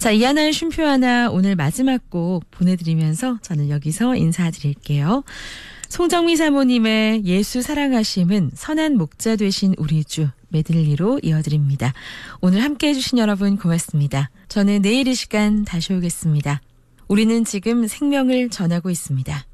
자, 이하나의 쉼표 하나 오늘 마지막 곡 보내드리면서 저는 여기서 인사드릴게요. 송정미 사모님의 예수 사랑하심은 선한 목자 되신 우리 주 메들리로 이어드립니다. 오늘 함께해 주신 여러분 고맙습니다. 저는 내일 이 시간 다시 오겠습니다. 우리는 지금 생명을 전하고 있습니다.